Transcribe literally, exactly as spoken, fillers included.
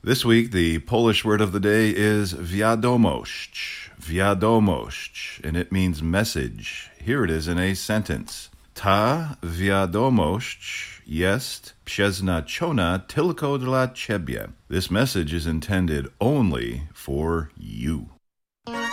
This week, the Polish word of the day is wiadomość, wiadomość, and it means message. Here it is in a sentence. Ta wiadomość jest przeznaczona tylko dla ciebie. This message is intended only for you.